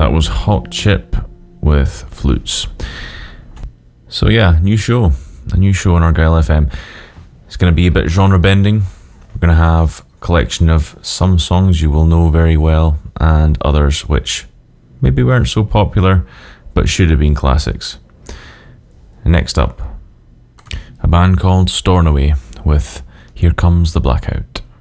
That was Hot Chip with Flutes. So yeah, a new show on Argyle FM. It's going to be a bit genre bending. We're going to have a collection of some songs you will know very well and others which maybe weren't so popular but should have been classics. Next up, a band called Stornoway with Here Comes the Blackout.